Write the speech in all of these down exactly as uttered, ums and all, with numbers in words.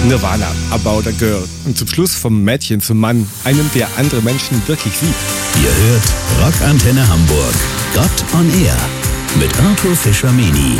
Nirvana, About a Girl. Und zum Schluss vom Mädchen zum Mann, einem, der andere Menschen wirklich sieht. Ihr hört Rockantenne Hamburg, Gott on Air mit Arthur Fischer-Meni.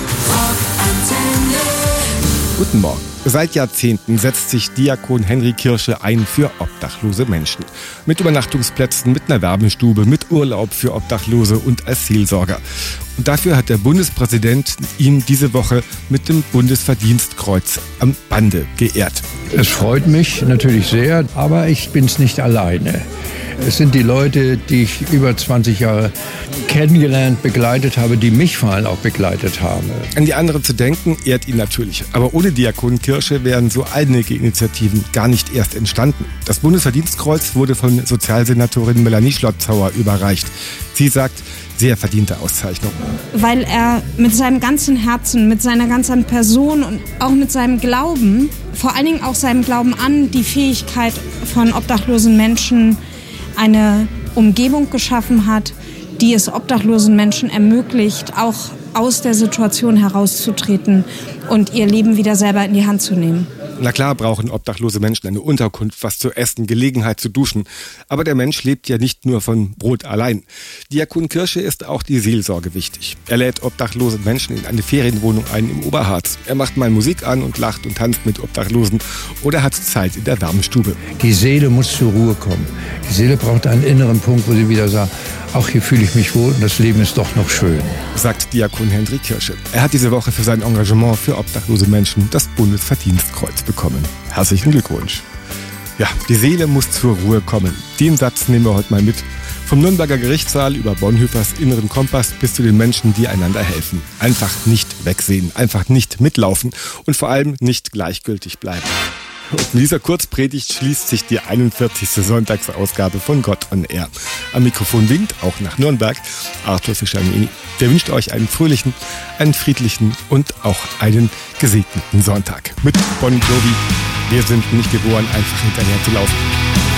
Guten Morgen. Seit Jahrzehnten setzt sich Diakon Henry Kirsche ein für obdachlose Menschen. Mit Übernachtungsplätzen, mit einer Wärmestube, mit Urlaub für Obdachlose und als Seelsorger. Und dafür hat der Bundespräsident ihn diese Woche mit dem Bundesverdienstkreuz am Bande geehrt. Es freut mich natürlich sehr, aber ich bin's nicht alleine. Es sind die Leute, die ich über zwanzig Jahre kennengelernt, begleitet habe, die mich vor allem auch begleitet haben. An die anderen zu denken, ehrt ihn natürlich. Aber ohne Diakon Kirsche wären so einige Initiativen gar nicht erst entstanden. Das Bundesverdienstkreuz wurde von Sozialsenatorin Melanie Schlotzauer überreicht. Sie sagt, sehr verdiente Auszeichnung. Weil er mit seinem ganzen Herzen, mit seiner ganzen Person und auch mit seinem Glauben, vor allen Dingen auch seinem Glauben an die Fähigkeit von obdachlosen Menschen, eine Umgebung geschaffen hat, die es obdachlosen Menschen ermöglicht, auch aus der Situation herauszutreten und ihr Leben wieder selber in die Hand zu nehmen. Na klar brauchen obdachlose Menschen eine Unterkunft, was zu essen, Gelegenheit zu duschen. Aber der Mensch lebt ja nicht nur von Brot allein. Diakon Kirsche ist auch die Seelsorge wichtig. Er lädt obdachlose Menschen in eine Ferienwohnung ein im Oberharz. Er macht mal Musik an und lacht und tanzt mit Obdachlosen oder hat Zeit in der Wärmestube. Die Seele muss zur Ruhe kommen. Die Seele braucht einen inneren Punkt, wo sie wieder sagt, auch hier fühle ich mich wohl und das Leben ist doch noch schön. Sagt Diakon Henry Kirsche. Er hat diese Woche für sein Engagement für obdachlose Menschen das Bundesverdienstkreuz bekommen. Herzlichen Glückwunsch. Ja, die Seele muss zur Ruhe kommen. Den Satz nehmen wir heute mal mit. Vom Nürnberger Gerichtssaal über Bonhoeffers inneren Kompass bis zu den Menschen, die einander helfen. Einfach nicht wegsehen, einfach nicht mitlaufen und vor allem nicht gleichgültig bleiben. Und mit dieser Kurzpredigt schließt sich die einundvierzigste Sonntagsausgabe von Gott on Air. Am Mikrofon winkt, auch nach Nürnberg, Arthur Fischer-Meni. Der wünscht euch einen fröhlichen, einen friedlichen und auch einen gesegneten Sonntag. Mit Bon Jovi. Wir sind nicht geboren, einfach hinterher zu laufen.